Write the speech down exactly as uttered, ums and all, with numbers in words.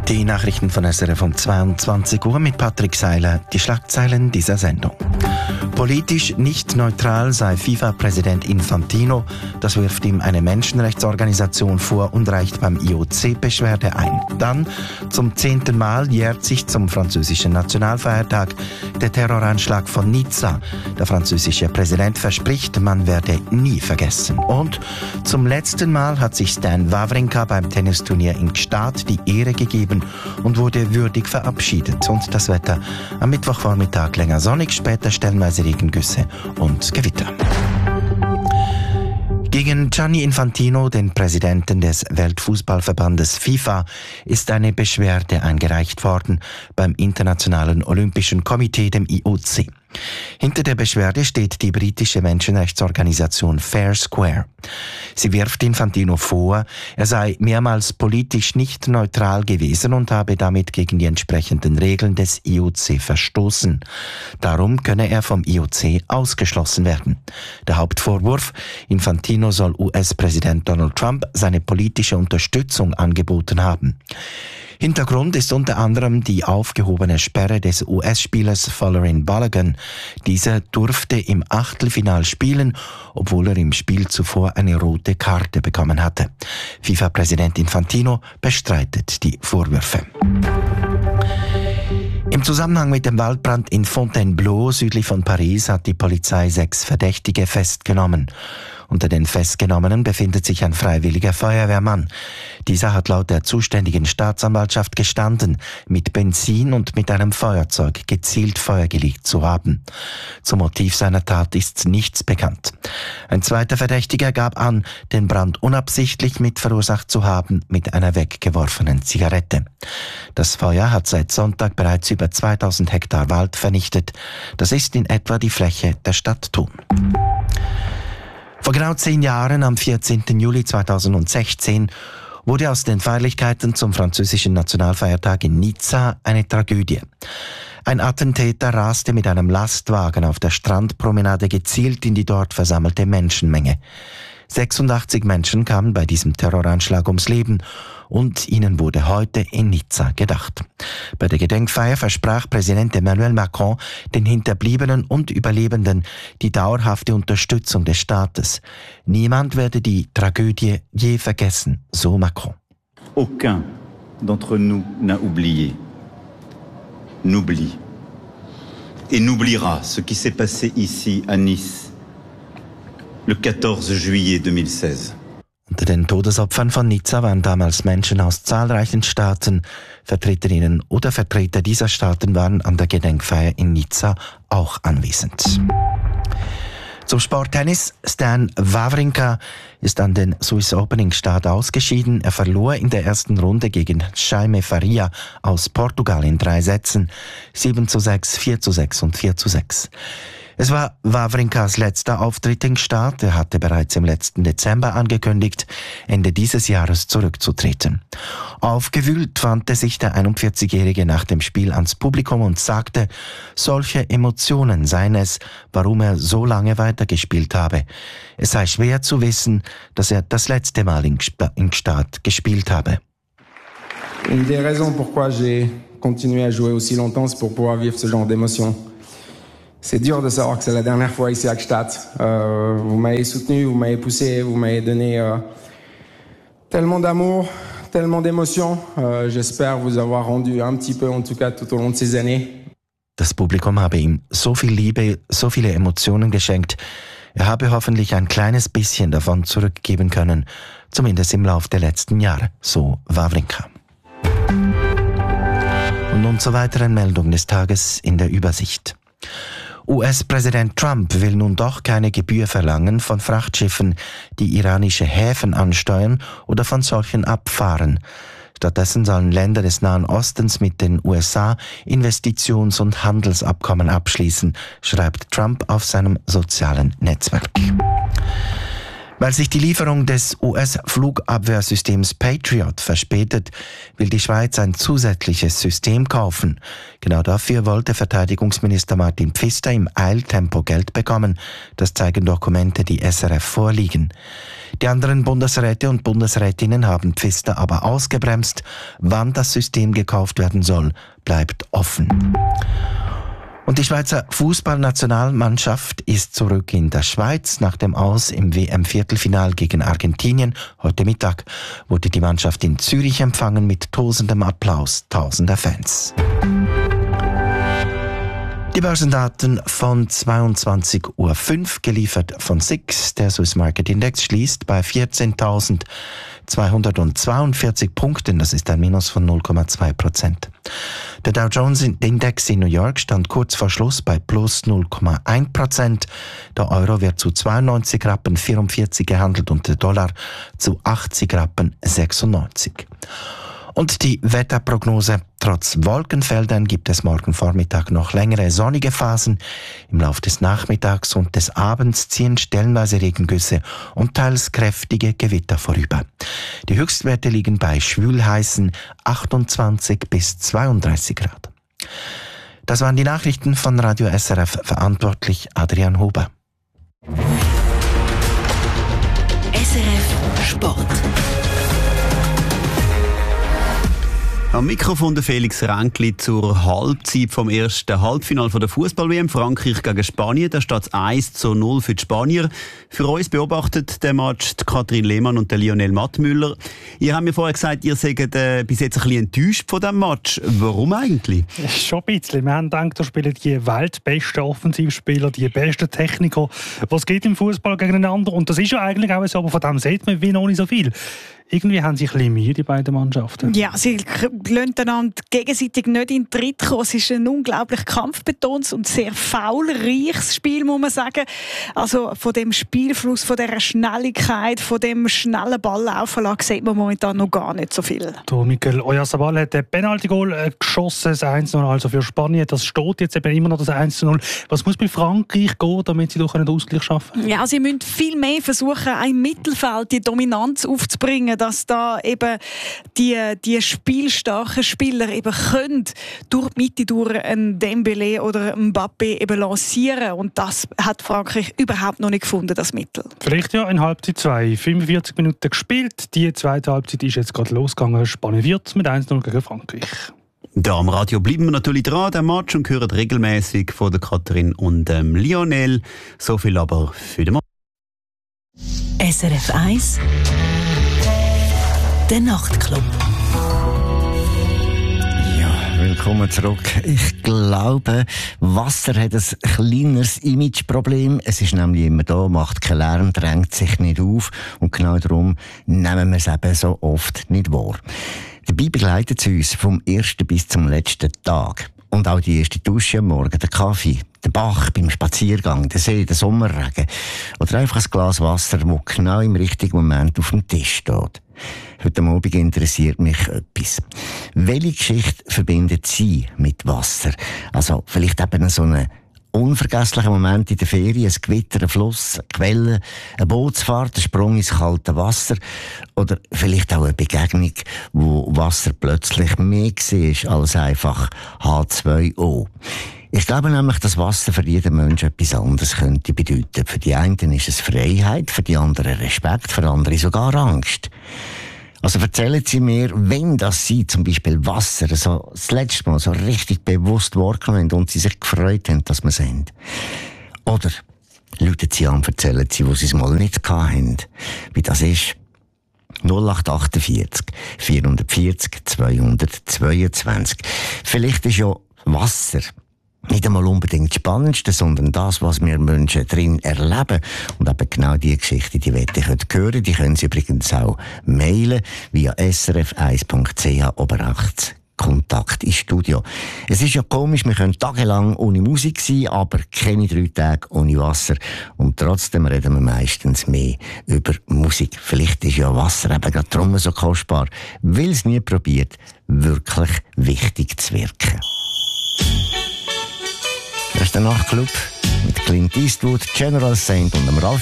Die Nachrichten von S R F um zweiundzwanzig Uhr mit Patrick Seiler, die Schlagzeilen dieser Sendung. Politisch nicht neutral sei FIFA-Präsident Infantino, das wirft ihm eine Menschenrechtsorganisation vor und reicht beim I O C Beschwerde ein. Dann, zum zehnten Mal jährt sich zum französischen Nationalfeiertag der Terroranschlag von Nizza. Der französische Präsident verspricht, man werde nie vergessen. Und zum letzten Mal hat sich Stan Wawrinka beim Tennisturnier in Gstaad die Ehre gegeben und wurde würdig verabschiedet. Und das Wetter am Mittwochvormittag länger sonnig, später stellenweise Regengüsse und Gewitter. Gegen Gianni Infantino, den Präsidenten des Weltfußballverbandes FIFA, ist eine Beschwerde eingereicht worden beim Internationalen Olympischen Komitee, dem I O C. Hinter der Beschwerde steht die britische Menschenrechtsorganisation Fair Square. Sie wirft Infantino vor, er sei mehrmals politisch nicht neutral gewesen und habe damit gegen die entsprechenden Regeln des I O C verstoßen. Darum könne er vom I O C ausgeschlossen werden. Der Hauptvorwurf: Infantino soll U S-Präsident Donald Trump seine politische Unterstützung angeboten haben. Hintergrund ist unter anderem die aufgehobene Sperre des U S-Spielers Folarin Balogun. Dieser durfte im Achtelfinal spielen, obwohl er im Spiel zuvor eine rote Karte bekommen hatte. FIFA-Präsident Infantino bestreitet die Vorwürfe. Im Zusammenhang mit dem Waldbrand in Fontainebleau südlich von Paris hat die Polizei sechs Verdächtige festgenommen. Unter den Festgenommenen befindet sich ein freiwilliger Feuerwehrmann. Dieser hat laut der zuständigen Staatsanwaltschaft gestanden, mit Benzin und mit einem Feuerzeug gezielt Feuer gelegt zu haben. Zum Motiv seiner Tat ist nichts bekannt. Ein zweiter Verdächtiger gab an, den Brand unabsichtlich mit verursacht zu haben mit einer weggeworfenen Zigarette. Das Feuer hat seit Sonntag bereits über zweitausend Hektar Wald vernichtet. Das ist in etwa die Fläche der Stadt Thun. Vor genau zehn Jahren, am vierzehnten Juli zweitausendsechzehn, wurde aus den Feierlichkeiten zum französischen Nationalfeiertag in Nizza eine Tragödie. Ein Attentäter raste mit einem Lastwagen auf der Strandpromenade gezielt in die dort versammelte Menschenmenge. sechsundachtzig Menschen kamen bei diesem Terroranschlag ums Leben und ihnen wurde heute in Nizza gedacht. Bei der Gedenkfeier versprach Präsident Emmanuel Macron den Hinterbliebenen und Überlebenden die dauerhafte Unterstützung des Staates. Niemand werde die Tragödie je vergessen, so Macron. Aucun d'entre nous n'a oublié, n'oublie et n'oubliera ce qui s'est passé ici à Nice le quatorze juillet zweitausendsechzehn. Unter den Todesopfern von Nizza waren damals Menschen aus zahlreichen Staaten. Vertreterinnen oder Vertreter dieser Staaten waren an der Gedenkfeier in Nizza auch anwesend. Zum Sporttennis. Stan Wawrinka ist an den Swiss Open in Gstaad ausgeschieden. Er verlor in der ersten Runde gegen Jaime Faria aus Portugal in drei Sätzen. sieben zu sechs, vier zu sechs und vier zu sechs. Es war Wawrinkas letzter Auftritt in Gstaad. Er hatte bereits im letzten Dezember angekündigt, Ende dieses Jahres zurückzutreten. Aufgewühlt wandte sich der einundvierzigjährige nach dem Spiel ans Publikum und sagte, solche Emotionen seien es, warum er so lange weitergespielt habe. Es sei schwer zu wissen, dass er das letzte Mal in Gstaad gespielt habe. Une des raisons pourquoi j'ai continué à jouer aussi longtemps, c'est pour pouvoir vivre ce genre d'émotions. C'est dur de savoir que c'est la dernière fois ici à Gstaad. Euh, vous m'avez soutenu, vous m'avez poussé, vous m'avez donné euh, tellement d'amour, tellement d'émotions. Euh, j'espère vous avoir rendu un petit peu, en tout cas, tout au long de ces années. Das Publikum habe ihm so viel Liebe, so viele Emotionen geschenkt. Er habe hoffentlich ein kleines bisschen davon zurückgeben können, zumindest im Lauf der letzten Jahre, so Wawrinka. Und nun zur weiteren Meldung des Tages in der Übersicht. U S-Präsident Trump will nun doch keine Gebühr verlangen von Frachtschiffen, die iranische Häfen ansteuern oder von solchen abfahren. Stattdessen sollen Länder des Nahen Ostens mit den U S A Investitions- und Handelsabkommen abschließen, schreibt Trump auf seinem sozialen Netzwerk. Weil sich die Lieferung des U S-Flugabwehrsystems Patriot verspätet, will die Schweiz ein zusätzliches System kaufen. Genau dafür wollte Verteidigungsminister Martin Pfister im Eiltempo Geld bekommen. Das zeigen Dokumente, die S R F vorliegen. Die anderen Bundesräte und Bundesrätinnen haben Pfister aber ausgebremst. Wann das System gekauft werden soll, bleibt offen. Und die Schweizer Fußballnationalmannschaft ist zurück in der Schweiz. Nach dem Aus im W M-Viertelfinal gegen Argentinien heute Mittag wurde die Mannschaft in Zürich empfangen mit tosendem Applaus tausender Fans. Die Börsendaten von zweiundzwanzig Uhr fünf, geliefert von S I X. Der Swiss Market Index schließt bei vierzehntausendzweihundertzweiundvierzig Punkten. Das ist ein Minus von null Komma zwei Prozent. Der Dow Jones Index in New York stand kurz vor Schluss bei plus null Komma eins Prozent. Der Euro wird zu zweiundneunzig Rappen vierundvierzig gehandelt und der Dollar zu achtzig Rappen sechsundneunzig. Und die Wetterprognose: Trotz Wolkenfeldern gibt es morgen Vormittag noch längere sonnige Phasen. Im Laufe des Nachmittags und des Abends ziehen stellenweise Regengüsse und teils kräftige Gewitter vorüber. Die Höchstwerte liegen bei schwülheißen achtundzwanzig bis zweiunddreißig Grad. Das waren die Nachrichten von Radio S R F, verantwortlich Adrian Huber. S R F Sport. Am Mikrofon der Felix Ränkli zur Halbzeit vom ersten Halbfinale der Fußball-W M. Frankreich gegen Spanien. Da steht es eins zu null für die Spanier. Für uns beobachtet den Match die Katrin Lehmann und der Lionel Mattmüller. Ihr habt mir vorher gesagt, ihr seid äh, bis jetzt ein bisschen enttäuscht von diesem Match. Warum eigentlich? Schon ein bisschen. Wir haben gedacht, da spielen die weltbesten Offensivspieler, die besten Techniker, was geht im Fußball gegeneinander. Und das ist ja eigentlich auch so, aber von dem sieht man wie noch nicht so viel. Irgendwie haben sie ein bisschen Mühe, die beiden Mannschaften. Ja, sie lassen einander gegenseitig nicht in den Tritt kommen. Es ist ein unglaublich kampfbetontes und sehr faulreiches Spiel, muss man sagen. Also von dem Spielfluss, von dieser Schnelligkeit, von dem schnellen Balllaufenlag sieht man momentan noch gar nicht so viel. Der Mikel Oyarzabal hat ein Penalty-Goal geschossen, das eins zu null also für Spanien. Das steht jetzt eben immer noch das eins zu null. Was muss bei Frankreich gehen, damit sie doch einen Ausgleich schaffen? Ja, sie müssen viel mehr versuchen, im Mittelfeld die Dominanz aufzubringen, dass da eben die, die spielstarken Spieler eben können durch die Mitte durch einen Dembélé oder einen Mbappé eben lancieren. Und das hat Frankreich überhaupt noch nicht gefunden, das Mittel. Vielleicht ja in Halbzeit zwei. fünfundvierzig Minuten gespielt. Die zweite Halbzeit ist jetzt gerade losgegangen. Spanien wird mit eins zu null gegen Frankreich. Da am Radio bleiben wir natürlich dran, den Match, und hören regelmäßig von der Katrin und dem Lionel. So viel aber für den Match. S R F eins Der Nachtclub. Ja, willkommen zurück. Ich glaube, Wasser hat ein kleineres Imageproblem. Es ist nämlich immer da, macht keinen Lärm, drängt sich nicht auf. Und genau darum nehmen wir es eben so oft nicht wahr. Dabei begleitet es uns vom ersten bis zum letzten Tag. Und auch die erste Dusche am Morgen, der Kaffee, der Bach beim Spaziergang, der See, der Sommerregen. Oder einfach ein Glas Wasser, das genau im richtigen Moment auf dem Tisch steht. Heute Abend interessiert mich etwas. Welche Geschichte verbindet Sie mit Wasser? Also vielleicht eben so einen unvergesslichen Moment in der Ferien, ein Gewitter, ein Fluss, eine Quelle, eine Bootsfahrt, ein Sprung ins kalte Wasser oder vielleicht auch eine Begegnung, wo Wasser plötzlich mehr war als einfach H zwei O. Ich glaube nämlich, dass Wasser für jeden Menschen etwas anderes könnte bedeuten. Für die einen ist es Freiheit, für die anderen Respekt, für andere sogar Angst. Also erzählen Sie mir, wenn das Sie zum Beispiel Wasser so das letzte Mal so richtig bewusst wahrgenommen haben und Sie sich gefreut haben, dass wir sind. Oder rufen Sie an, erzählen Sie, wo Sie es mal nicht hatten, wie das ist. null acht achtundvierzig vierhundertvierzig zweihundertzweiundzwanzig. Vielleicht ist ja Wasser nicht einmal unbedingt das Spannendste, sondern das, was wir Menschen drin erleben. Und eben genau diese Geschichte, die wette ich heute hören. Die können Sie übrigens auch mailen via s r f eins punkt c h ober rechts. Kontakt ins Studio. Es ist ja komisch, wir können tagelang ohne Musik sein, aber keine drei Tage ohne Wasser. Und trotzdem reden wir meistens mehr über Musik. Vielleicht ist ja Wasser eben gerade darum so kostbar, weil es nie probiert, wirklich wichtig zu wirken. Das ist der Nachtclub mit Clint Eastwood, General Saint und dem Ralf